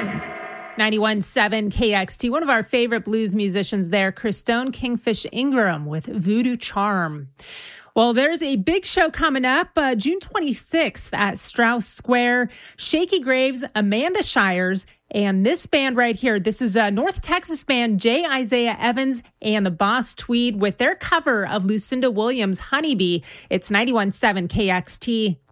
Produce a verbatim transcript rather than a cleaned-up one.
ninety-one point seven K X T, one of our favorite blues musicians there, Christone Kingfish Ingram with Voodoo Charm. Well, there's a big show coming up uh, June twenty-sixth at Strauss Square. Shakey Graves, Amanda Shires, and this band right here. This is a North Texas band, J. Isaiah Evans and the Boss Tweed, with their cover of Lucinda Williams' Honeybee. It's ninety-one point seven K X T.